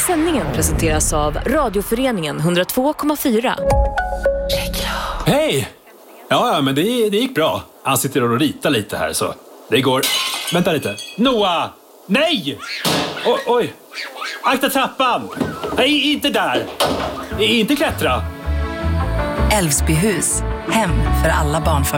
sändningen presenteras av Radioföreningen 102,4. Hej! Ja, men det gick bra. Han sitter och ritar lite här så det går. Vänta lite. Noah! Nej! Oj! Akta trappan! Nej, inte där! Inte klättra! Älvsbyhus, hem för alla barnfamiljer.